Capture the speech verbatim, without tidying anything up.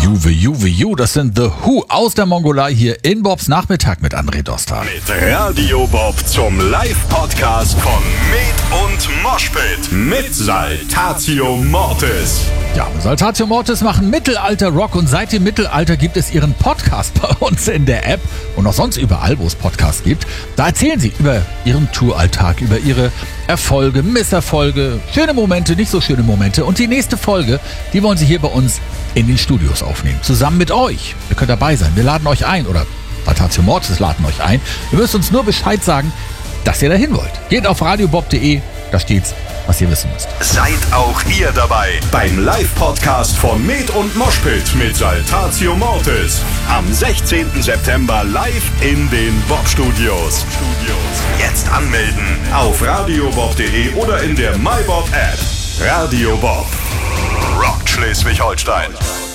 Juve, Juve, Ju, das sind The Who aus der Mongolei hier in Bobs Nachmittag mit André Dostal. Mit Radio Bob zum Live-Podcast von Med und Moshpit mit Saltatio Mortis. Ja, Saltatio Mortis machen Mittelalter-Rock und seit dem Mittelalter gibt es ihren Podcast bei uns in der App und auch sonst überall, wo es Podcasts gibt. Da erzählen sie über ihren Touralltag, über ihre Erfolge, Misserfolge, schöne Momente, nicht so schöne Momente. Und die nächste Folge, die wollen sie hier bei uns in den Studios aufnehmen, zusammen mit euch. Ihr könnt dabei sein, wir laden euch ein oder Saltatio Mortis laden euch ein. Ihr müsst uns nur Bescheid sagen, dass ihr dahin wollt. Geht auf radiobob punkt de, da steht's, was ihr wissen müsst. Seid auch ihr dabei beim Live-Podcast von Med und Moshpit mit Saltatio Mortis. Am sechzehnten September live in den Bob-Studios. Jetzt anmelden auf radiobob punkt de oder in der MyBob-App. Radio Bob. Rockt Schleswig-Holstein.